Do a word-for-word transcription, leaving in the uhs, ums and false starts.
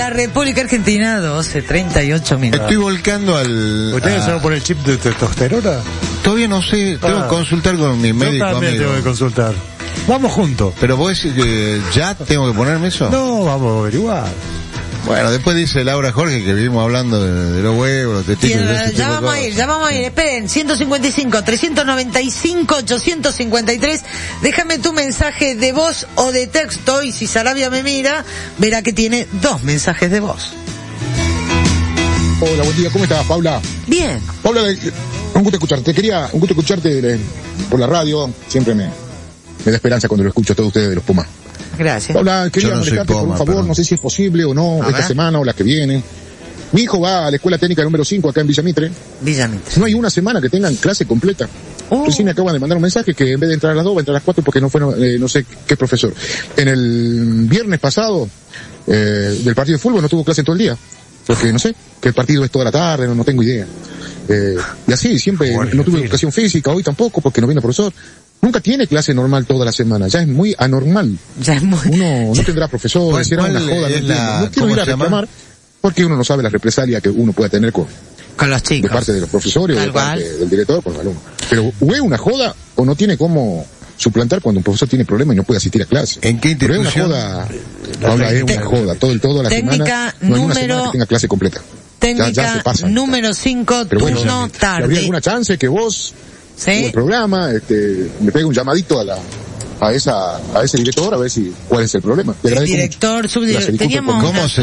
la República Argentina, doce treinta y ocho minutos. Estoy volcando al... ¿Ustedes se van a poner el chip de testosterona? Todavía no sé, tengo Ah. que consultar con mi médico. Yo también amigo. tengo que consultar. Vamos juntos. Pero vos decís que ya tengo que ponerme eso. No, vamos a averiguar. Bueno, después dice Laura Jorge que vivimos hablando de, de los huevos, los testículos. de ese Ya tipo de vamos a cosas. ir, ya vamos a ir. Esperen, ciento cincuenta y cinco, trescientos noventa y cinco, ochocientos cincuenta y tres. Déjame tu mensaje de voz o de texto y si Sarabia me mira, verá que tiene dos mensajes de voz. Hola, buen día, ¿cómo estás, Paula? Bien. Paula, eh, un gusto escucharte. Quería, un gusto escucharte eh, por la radio. Siempre me, me da esperanza cuando lo escucho a todos ustedes de los Pumas. Gracias. Paula, quería Yo no soy molestarte por un Puma, favor, pero- no sé si es posible o no, A esta ver. semana o la que viene. Mi hijo va a la escuela técnica número cinco acá en Villa Mitre. Villamitre. No hay una semana que tengan clase completa. Oh. Recién me acaban de mandar un mensaje que en vez de entrar a las dos va a entrar a las cuatro porque no fue, eh, no sé qué profesor. En el viernes pasado, eh, del partido de fútbol no tuvo clase todo el día. Porque no sé, que el partido es toda la tarde, no, no tengo idea. Eh, y así, siempre Bueno, no tuve en fin. educación física, hoy tampoco porque no vino profesor. Nunca tiene clase normal toda la semana, ya es muy anormal. Ya es muy... Uno no tendrá profesor, ¿Cuál- será una cuál joda, no es entiendo. la- No quiero cómo ir a se llama? reclamar porque uno no sabe la represalia que uno pueda tener con, Con los de chicos. parte de los profesores o Tal de parte cual. del director con los alumnos. Pero o es una joda o no tiene cómo suplantar cuando un profesor tiene problemas y no puede asistir a clase. ¿En qué Pero es una institución? joda, Paula, es una joda, todo el todo a la Técnica semana, no hay una semana número- que tenga clase completa. Técnica Ya- ya se pasan. número cinco, Pero bueno, turno si habría tarde. alguna chance que vos, o el ¿Sí? programa, este, me pegue un llamadito a la, a esa, a ese director a ver si, cuál es el problema. Te agradezco mucho. Director, Gracias, subdirector. disculpe por- Teníamos ¿Cómo una- se